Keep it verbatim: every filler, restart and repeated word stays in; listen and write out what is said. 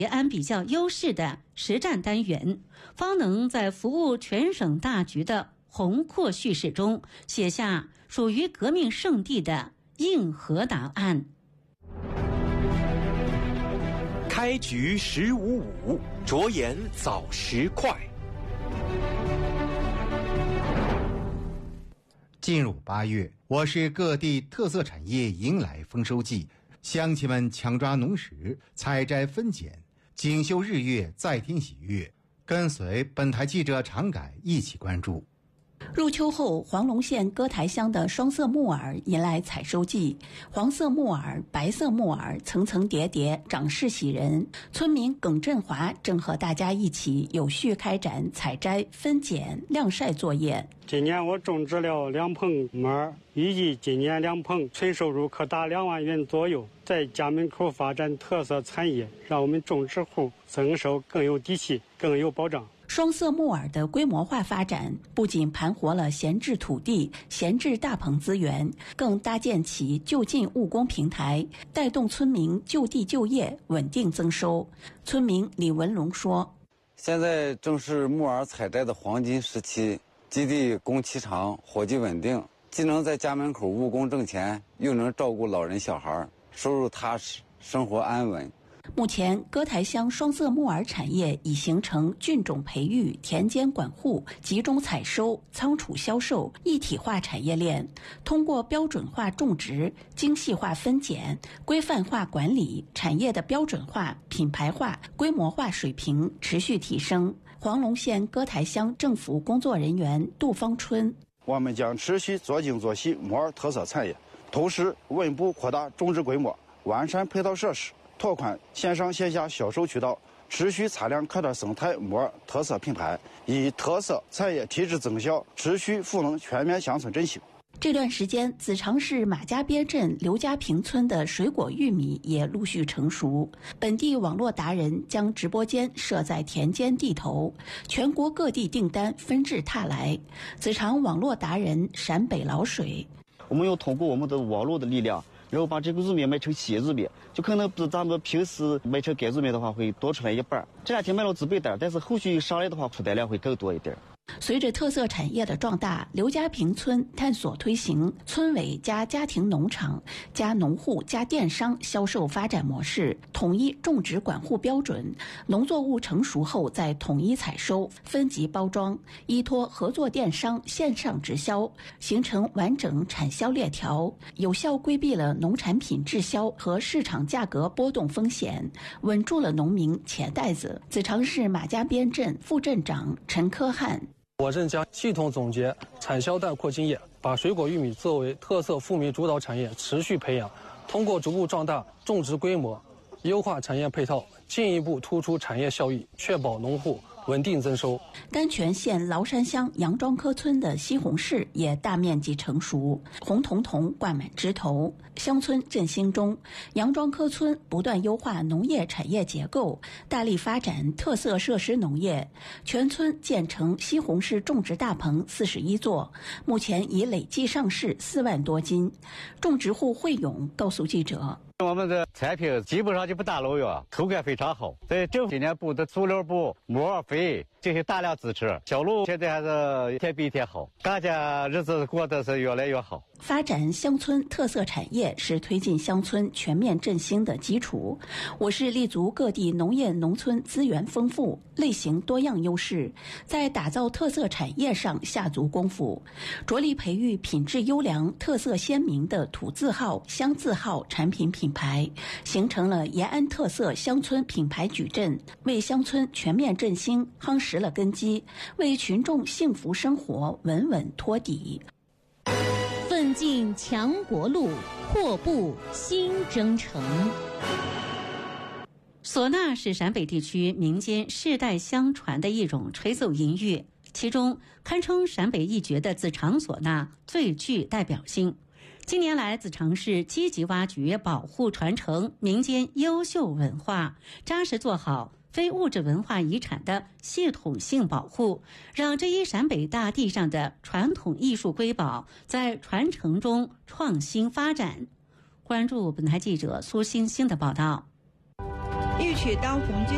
延安比较优势的实战单元，方能在服务全省大局的宏阔叙事中写下属于革命圣地的硬核答案。 开局十五五，着眼早时快。 进入八月，我市各地特色产业迎来丰收季，乡亲们抢抓农时，采摘分拣，锦绣日月，再添喜悦。跟随本台记者常改一起关注。 入秋后，黄龙县歌台乡的双色木耳迎来采收季，黄色木耳、白色木耳层层叠叠，长势喜人。村民耿振华正和大家一起有序开展采摘、分拣、晾晒作业。 今年我种植了两棚木耳，预计今年两棚纯收入可达两万元左右。在家门口发展特色产业，让我们种植户增收更有底气，更有保障。 双色木耳的规模化发展，不仅盘活了闲置土地、闲置大棚资源，更搭建起就近务工平台，带动村民就地就业，稳定增收。村民李文龙说：“ 现在正是木耳采摘的黄金时期，基地工期长，伙计稳定，既能在家门口务工挣钱，又能照顾老人小孩，收入踏实，生活安稳。” 目前，歌台乡双色木耳产业已形成菌种培育、田间管护、集中采收、仓储销售一体化产业链。通过标准化种植、精细化分拣、规范化管理，产业的标准化、品牌化、规模化水平持续提升。黄龙县歌台乡政府工作人员杜方春： 我们将持续做精做细木耳特色产业，同时稳步扩大种植规模，完善配套设施，拓宽线上线下销售渠道，持续擦亮可点生态木耳特色品牌，以特色产业提质增效，持续赋能全面乡村振兴。 这段时间，子长市马家边镇刘家坪村的水果玉米也陆续成熟。本地网络达人将直播间设在田间地头，全国各地订单纷至沓来。子长网络达人陕北老水： 我们要通过我们的网络的力量，然后把这个玉米卖成鲜玉米，就可能比咱们平时卖成干玉米的话会多出来一半。这两天卖了自备单，但是后续上来的话出单量会更多一点。 随着特色产业的壮大，刘家坪村探索推行村委加家庭农场加农户加电商销售发展模式，统一种植管护标准，农作物成熟后再统一采收、分级包装，依托合作电商线上直销，形成完整产销链条，有效规避了农产品滞销和市场价格波动风险，稳住了农民钱袋子。子长市马家边镇副镇长陈科汉： 我镇将系统总结产销带扩经验，把水果玉米作为特色富民主导产业持续培养，通过逐步壮大种植规模，优化产业配套，进一步突出产业效益，确保农户稳定增收。 甘泉县崂山乡杨庄科村的西红柿也大面积成熟，红彤彤挂满枝头。乡村振兴中，杨庄科村不断优化农业产业结构，大力发展特色设施农业，全村建成西红柿种植大棚四十一座，目前已累计上市四万多斤。种植户惠勇告诉记者： 我们的产品基本上就不打农药，口感非常好。所以政府今年补的粗粮补、木耳肥进行大量支持，销路现在还是一天比一天好，大家日子过得是越来越好。 发展乡村特色产业是推进乡村全面振兴的基础。我市立足各地农业农村资源丰富、类型多样优势，在打造特色产业上下足功夫，着力培育品质优良、特色鲜明的土字号、乡字号产品品牌，形成了延安特色乡村品牌矩阵，为乡村全面振兴夯实了根基，为群众幸福生活稳稳托底。 奋进强国路，阔步新征程。 唢呐是陕北地区民间世代相传的一种吹奏音乐，其中堪称陕北一绝的子长唢呐最具代表性。近年来，子长市积极挖掘、保护、传承民间优秀文化，扎实做好非物质文化遗产的系统性保护，让这一陕北大地上的传统艺术瑰宝在传承中创新发展。关注本台记者苏欣欣的报道。 一曲当红军